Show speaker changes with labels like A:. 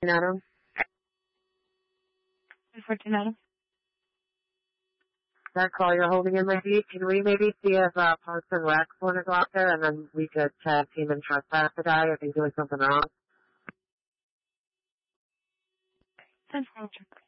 A: Adam?
B: Fortunato.
A: That call you're holding in my deep, can we maybe see if Parks and Rec want to go out there and then we could tag team and trespass the guy if he's doing something wrong?
B: 10-4 check.